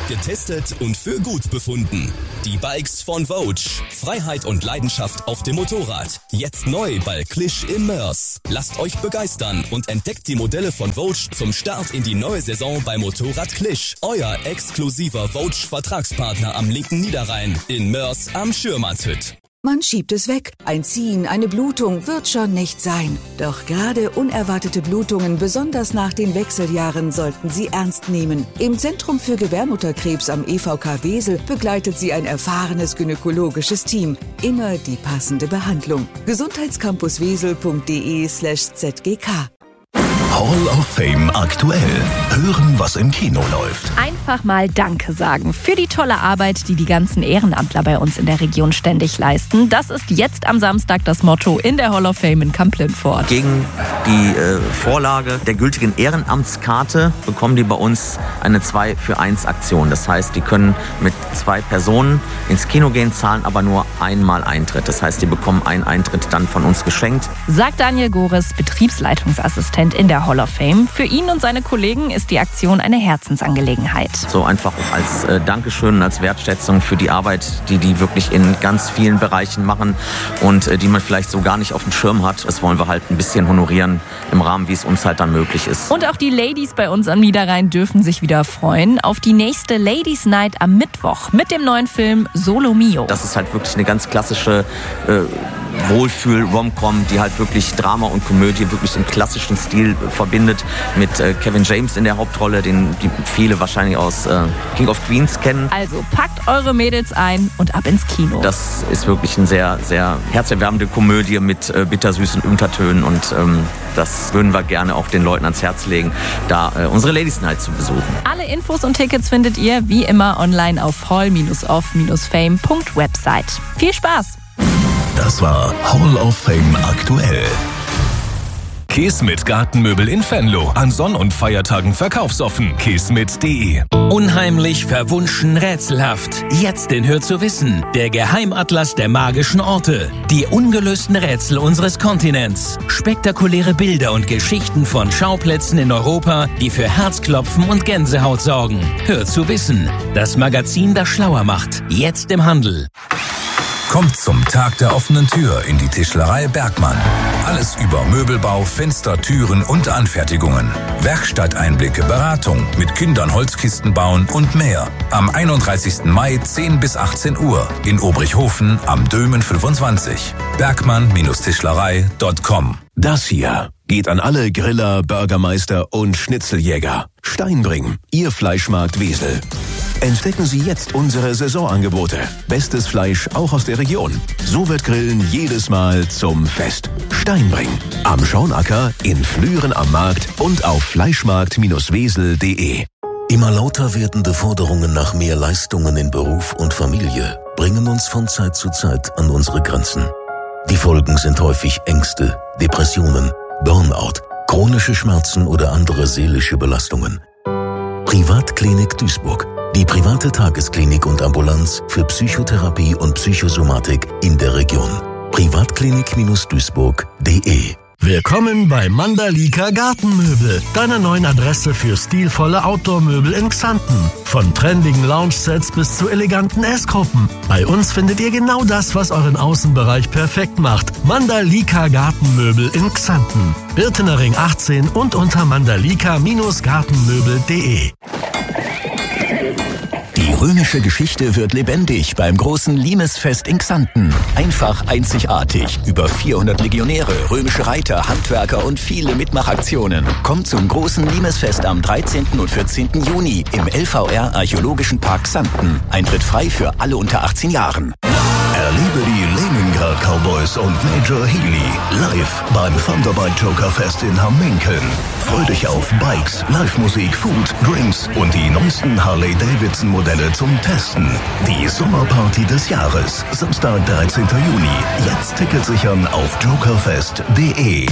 Getestet und für gut befunden. Die Bikes von Vogue. Freiheit und Leidenschaft auf dem Motorrad. Jetzt neu bei Klisch in Moers. Lasst euch begeistern und entdeckt die Modelle von Vogue zum Start in die neue Saison bei Motorrad Klisch. Euer exklusiver Vogue-Vertragspartner am linken Niederrhein in Moers am Schürmannshütt. Man schiebt es weg. Ein Ziehen, eine Blutung wird schon nicht sein. Doch gerade unerwartete Blutungen, besonders nach den Wechseljahren, sollten Sie ernst nehmen. Im Zentrum für Gebärmutterkrebs am EVK Wesel begleitet Sie ein erfahrenes gynäkologisches Team. Immer die passende Behandlung. gesundheitscampuswesel.de/zgk. Hall of Fame aktuell. Hören, was im Kino läuft. Einfach mal Danke sagen für die tolle Arbeit, die die ganzen Ehrenamtler bei uns in der Region ständig leisten. Das ist jetzt am Samstag das Motto in der Hall of Fame in Kamp-Lintfort. Gegen die Vorlage der gültigen Ehrenamtskarte bekommen die bei uns eine 2-für-1-Aktion. Das heißt, die können mit 2 Personen ins Kino gehen, zahlen aber nur einmal Eintritt. Das heißt, die bekommen einen Eintritt dann von uns geschenkt. Sagt Daniel Gores, Betriebsleitungsassistent in der Hall of Fame. Für ihn und seine Kollegen ist die Aktion eine Herzensangelegenheit. So einfach auch als Dankeschön und als Wertschätzung für die Arbeit, die wirklich in ganz vielen Bereichen machen und die man vielleicht so gar nicht auf dem Schirm hat. Das wollen wir halt ein bisschen honorieren im Rahmen, wie es uns halt dann möglich ist. Und auch die Ladies bei uns am Niederrhein dürfen sich wieder freuen auf die nächste Ladies Night am Mittwoch mit dem neuen Film Solo Mio. Das ist halt wirklich eine ganz klassische Wohlfühl-Rom-Com, die halt wirklich Drama und Komödie wirklich im klassischen Stil verbindet, mit Kevin James in der Hauptrolle, den die viele wahrscheinlich aus King of Queens kennen. Also packt eure Mädels ein und ab ins Kino. Das ist wirklich eine sehr, sehr herzerwärmende Komödie mit bittersüßen Untertönen und das würden wir gerne auch den Leuten ans Herz legen, da unsere Ladies Night zu besuchen. Alle Infos und Tickets findet ihr wie immer online auf hall-off-fame.website. Viel Spaß! Das war Hall of Fame aktuell. Kismet Gartenmöbel in Venlo. An Sonn- und Feiertagen verkaufsoffen. Kismet.de. Unheimlich, verwunschen, rätselhaft. Jetzt in Hör zu wissen. Der Geheimatlas der magischen Orte. Die ungelösten Rätsel unseres Kontinents. Spektakuläre Bilder und Geschichten von Schauplätzen in Europa, die für Herzklopfen und Gänsehaut sorgen. Hör zu wissen. Das Magazin, das schlauer macht. Jetzt im Handel. Kommt zum Tag der offenen Tür in die Tischlerei Bergmann. Alles über Möbelbau, Fenster, Türen und Anfertigungen. Werkstatteinblicke, Beratung, mit Kindern Holzkisten bauen und mehr. Am 31. Mai 10 bis 18 Uhr in Obrichhofen am Dömen 25. Bergmann-Tischlerei.com. Das hier geht an alle Griller, Burgermeister und Schnitzeljäger. Steinbring, Ihr Fleischmarkt Wesel. Entdecken Sie jetzt unsere Saisonangebote. Bestes Fleisch auch aus der Region. So wird Grillen jedes Mal zum Fest. Steinbring. Am Schaunacker, in Flüren am Markt und auf fleischmarkt-wesel.de. Immer lauter werdende Forderungen nach mehr Leistungen in Beruf und Familie bringen uns von Zeit zu Zeit an unsere Grenzen. Die Folgen sind häufig Ängste, Depressionen, Burnout, chronische Schmerzen oder andere seelische Belastungen. Privatklinik Duisburg. Die private Tagesklinik und Ambulanz für Psychotherapie und Psychosomatik in der Region. Privatklinik-duisburg.de. Willkommen bei Mandalika Gartenmöbel, deiner neuen Adresse für stilvolle Outdoor-Möbel in Xanten. Von trendigen Lounge-Sets bis zu eleganten Essgruppen. Bei uns findet ihr genau das, was euren Außenbereich perfekt macht. Mandalika Gartenmöbel in Xanten. Birtener Ring 18 und unter mandalika-gartenmöbel.de. Die römische Geschichte wird lebendig beim großen Limesfest in Xanten. Einfach einzigartig. Über 400 Legionäre, römische Reiter, Handwerker und viele Mitmachaktionen. Kommt zum großen Limesfest am 13. und 14. Juni im LVR Archäologischen Park Xanten. Eintritt frei für alle unter 18 Jahren. Erlebe die Leningrad Cowboys und Major Healy live beim Thunderbike Joker Fest in Hamminkeln. Freu dich auf Bikes, Live-Musik, Food, Drinks und die neuesten Harley-Davidson-Modelle zum Testen. Die Sommerparty des Jahres. Samstag, 13. Juni. Jetzt Tickets sichern auf jokerfest.de.